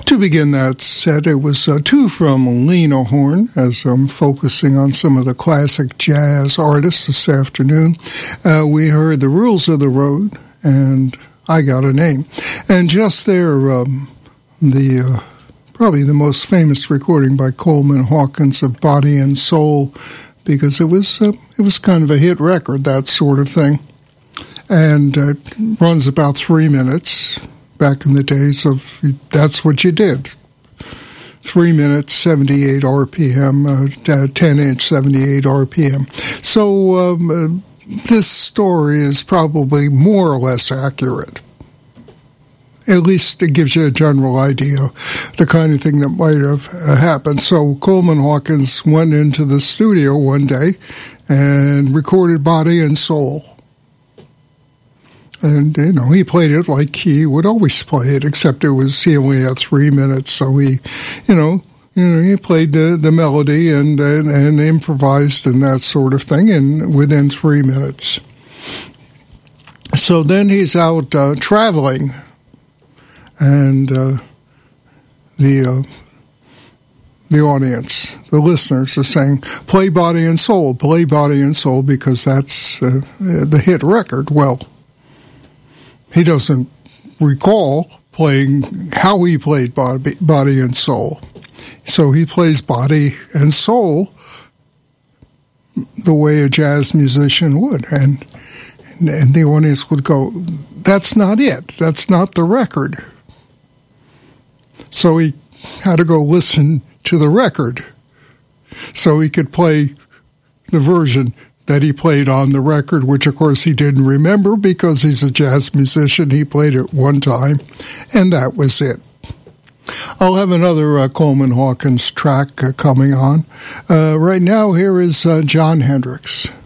To begin that set, it was two from Lena Horne, as I'm focusing on some of the classic jazz artists this afternoon. We heard The Rules of the Road and I Got a Name. And just there, probably the most famous recording by Coleman Hawkins of Body and Soul, because it was kind of a hit record, that sort of thing. And it runs about 3 minutes. Back in the days of, that's what you did. 3 minutes, 78 RPM, 10-inch, 78 RPM. So this story is probably more or less accurate. At least it gives you a general idea, the kind of thing that might have happened. So Coleman Hawkins went into the studio one day and recorded Body and Soul. And, he played it like he would always play it, except he only had 3 minutes. So he played the melody and improvised and that sort of thing within 3 minutes. So then he's out traveling, and the audience, the listeners, are saying, play Body and Soul, because that's the hit record. Well, he doesn't recall playing how he played Body and Soul. So he plays Body and Soul the way a jazz musician would. And the audience would go, that's not it. That's not the record. So he had to go listen to the record so he could play the version that he played on the record, which of course he didn't remember because he's a jazz musician. He played it one time, and that was it. I'll have another Coleman Hawkins track coming on. Right now, here is Jon Hendricks.